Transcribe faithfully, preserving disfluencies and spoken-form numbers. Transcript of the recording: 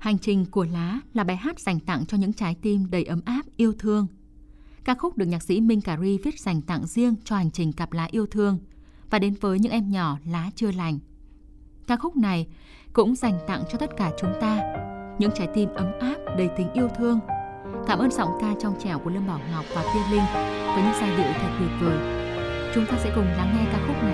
Hành trình của lá là bài hát dành tặng cho những trái tim đầy ấm áp yêu thương. Ca khúc được nhạc sĩ Minh Cà Ri viết dành tặng riêng cho hành trình cặp lá yêu thương và đến với những em nhỏ lá chưa lành. Ca khúc này cũng dành tặng cho tất cả chúng ta, những trái tim ấm áp đầy tình yêu thương. Cảm ơn giọng ca trong trẻo của Lâm Bảo Ngọc và Tiên Linh với những giai điệu thật tuyệt vời. Chúng ta sẽ cùng lắng nghe ca khúc này